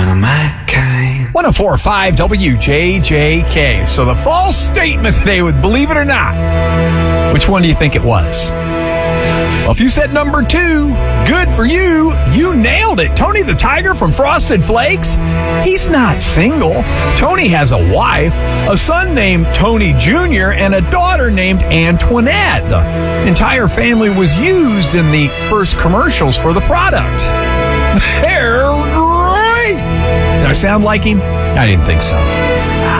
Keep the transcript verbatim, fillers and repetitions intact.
One of my kind. one oh four point five W J J K. So the false statement today would, believe it or not, which one do you think it was? Well, if you said number two, good for you. You nailed it. Tony the Tiger from Frosted Flakes, he's not single. Tony has a wife, a son named Tony Junior, and a daughter named Antoinette. The entire family was used in the first commercials for the product. They're great. Did I sound like him? I didn't think so.